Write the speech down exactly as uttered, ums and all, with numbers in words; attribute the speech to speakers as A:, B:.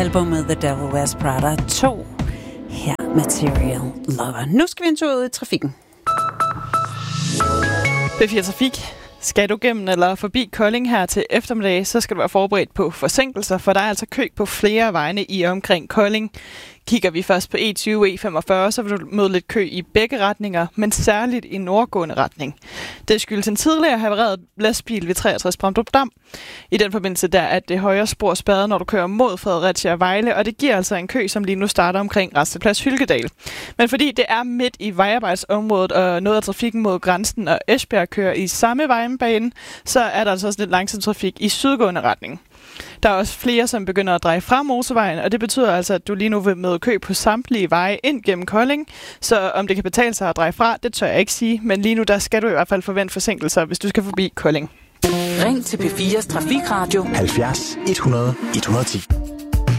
A: albumet The Devil Wears Prada to. Her Material Lover. Nu skal vi en tur ud i trafikken.
B: B fire Trafik. Skal du gennem eller forbi Kolding her til eftermiddag, så skal du være forberedt på forsinkelser, for der er altså kø på flere vejene i og omkring Kolding. Kigger vi først på E tyve og E femogfyrre, så vil du møde lidt kø i begge retninger, men særligt i nordgående retning. Det skyldes en tidligere havareret lastbil ved treogtres Bramdrup Dam. I den forbindelse der er det højre spor spærret, når du kører mod Fredericia og Vejle, og det giver altså en kø, som lige nu starter omkring Rasteplads Hylkedal. Men fordi det er midt i vejarbejdsområdet, og noget af trafikken mod grænsen og Esbjerg kører i samme vejbane, så er der altså også lidt langsom trafik i sydgående retning. Der er også flere, som begynder at dreje fra motorvejen, og det betyder altså, at du lige nu vil møde kø på samtlige veje ind gennem Kolding. Så om det kan betale sig at dreje fra, det tør jeg ikke sige, men lige nu der skal du i hvert fald forvente forsinkelser, hvis du skal forbi Kolding.
C: Ring til P fires Trafikradio
D: halvfjerds et hundrede et hundrede og ti.